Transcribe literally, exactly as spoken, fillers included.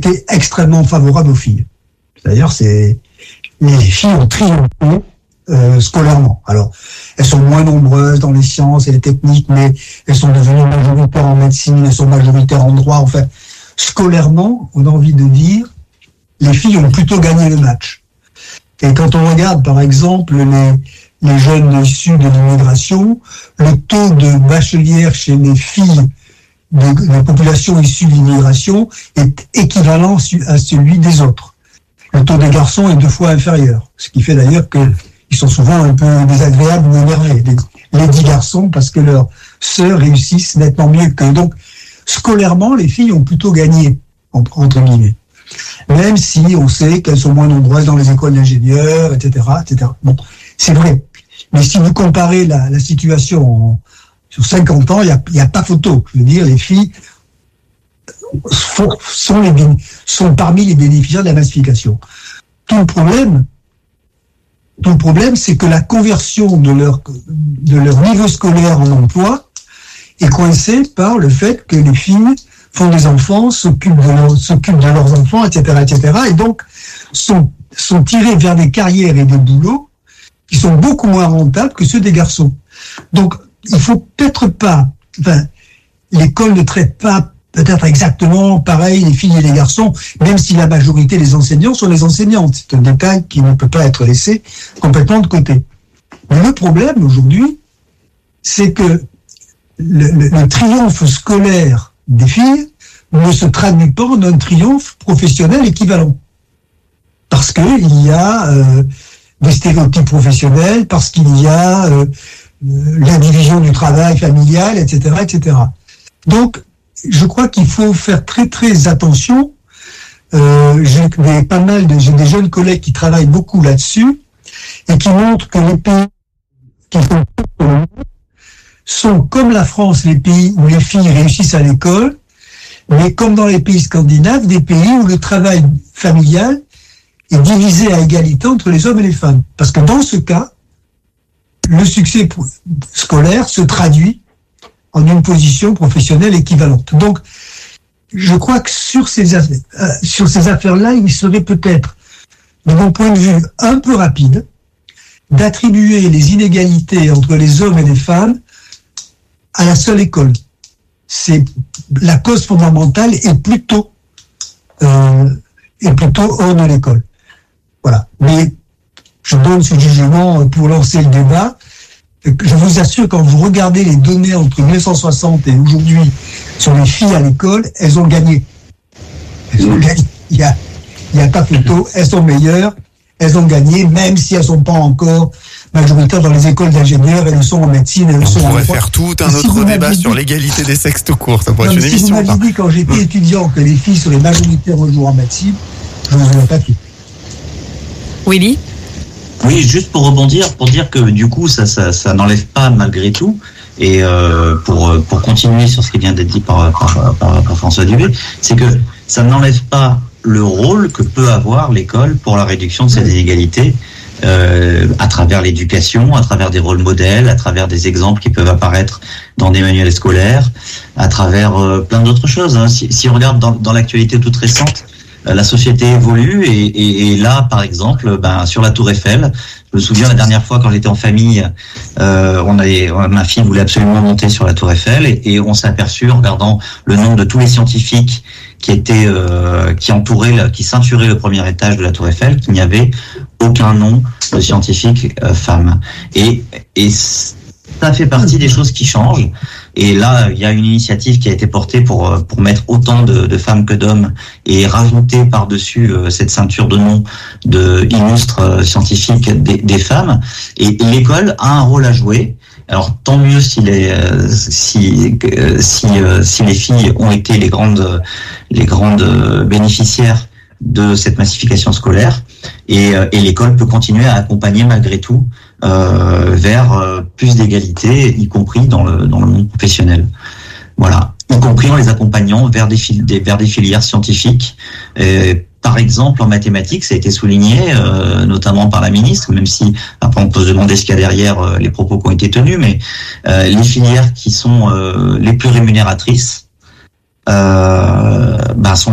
été extrêmement favorable aux filles. D'ailleurs, c'est les filles ont triomphé euh, scolairement. Alors, elles sont moins nombreuses dans les sciences et les techniques, mais elles sont devenues majoritaires en médecine, elles sont majoritaires en droit. Enfin, scolairement, on a envie de dire, les filles ont plutôt gagné le match. Et quand on regarde, par exemple, les, les jeunes issus de l'immigration, le taux de bachelières chez les filles de la population issue de l'immigration est équivalent à celui des autres. Le taux des garçons est deux fois inférieur, ce qui fait d'ailleurs qu'ils sont souvent un peu désagréables ou énervés, les, les dix garçons, parce que leurs sœurs réussissent nettement mieux qu'eux. Donc, scolairement, les filles ont plutôt gagné, entre, entre guillemets. Même si on sait qu'elles sont moins nombreuses dans les écoles d'ingénieurs, et cetera, et cetera. Bon, c'est vrai. Mais si vous comparez la, la situation en, sur cinquante ans, il n'y a, y a pas photo. Je veux dire, les filles sont, sont, les, sont parmi les bénéficiaires de la massification. Tout le problème, tout le problème, c'est que la conversion de leur, de leur niveau scolaire en emploi est coincée par le fait que les filles font des enfants, s'occupent de, leur, s'occupent de leurs enfants, et cetera, et cetera, et donc sont, sont tirés vers des carrières et des boulots qui sont beaucoup moins rentables que ceux des garçons. Donc, il faut peut-être pas, enfin, l'école ne traite pas peut-être exactement pareil les filles et les garçons, même si la majorité des enseignants sont les enseignantes. C'est un détail qui ne peut pas être laissé complètement de côté. Mais le problème aujourd'hui, c'est que le, le, le triomphe scolaire des filles ne se traduit pas en un triomphe professionnel équivalent. Parce qu'il y a euh, des stéréotypes professionnels, parce qu'il y a euh, la division du travail familial, et cetera, et cetera. Donc, je crois qu'il faut faire très très attention. Euh, j'ai des, pas mal de, j'ai des jeunes collègues qui travaillent beaucoup là-dessus et qui montrent que les pays qui sont, sont comme la France, les pays où les filles réussissent à l'école, mais comme dans les pays scandinaves, des pays où le travail familial est divisé à égalité entre les hommes et les femmes. Parce que dans ce cas, le succès scolaire se traduit en une position professionnelle équivalente. Donc, je crois que sur ces affaires, euh, sur ces affaires-là, il serait peut-être, de mon point de vue, un peu rapide d'attribuer les inégalités entre les hommes et les femmes à la seule école. C'est la cause fondamentale est plutôt euh, est plutôt hors de l'école. Voilà. Mais je donne ce jugement pour lancer le débat. Je vous assure, quand vous regardez les données entre mille neuf cent soixante et aujourd'hui sur les filles à l'école, elles ont gagné. Elles ont gagné. Il y a, il y a pas photo. Elles sont meilleures. Elles ont gagné, même si elles sont pas encore majoritaires dans les écoles d'ingénieurs. Elles le sont en médecine. Elles le sont en droit. On pourrait faire tout un autre si débat dit, sur l'égalité des sexes tout court. Ça pourrait être une si émission. Si vous m'aviez dit quand j'étais étudiant que les filles seraient majoritaires aujourd'hui en médecine, je ne vous aurais pas cru. Willy ? Oui, juste pour rebondir, pour dire que du coup, ça, ça, ça n'enlève pas malgré tout. Et euh, pour pour continuer sur ce qui vient d'être dit par par, par, par François Dubé, c'est que ça n'enlève pas le rôle que peut avoir l'école pour la réduction de ces inégalités euh, à travers l'éducation, à travers des rôles modèles, à travers des exemples qui peuvent apparaître dans des manuels scolaires, à travers euh, plein d'autres choses. Hein. Si, si on regarde dans, dans l'actualité toute récente, la société évolue et, et, et là, par exemple, ben, sur la Tour Eiffel, je me souviens la dernière fois quand j'étais en famille, euh, on avait, ma fille voulait absolument monter sur la Tour Eiffel et, et on s'est aperçu en regardant le nom de tous les scientifiques qui étaient, euh, qui entouraient, qui ceinturaient le premier étage de la Tour Eiffel, qu'il n'y avait aucun nom de scientifique euh, femme. Et, et ça fait partie des choses qui changent. Et là, il y a une initiative qui a été portée pour pour mettre autant de, de femmes que d'hommes et rajouter par-dessus euh, cette ceinture de noms de illustres euh, scientifiques des, des femmes. Et, et l'école a un rôle à jouer. Alors tant mieux si les euh, si euh, si euh, si les filles ont été les grandes les grandes bénéficiaires de cette massification scolaire et, et l'école peut continuer à accompagner malgré tout euh, vers euh, plus d'égalité, y compris dans le dans le monde professionnel. Voilà, y compris en les accompagnant vers des, fil- des vers des filières scientifiques. Et, par exemple, en mathématiques, ça a été souligné, euh, notamment par la ministre, même si après on peut se demander ce qu'il y a derrière euh, les propos qui ont été tenus, mais euh, les filières qui sont euh, les plus rémunératrices euh, bah, sont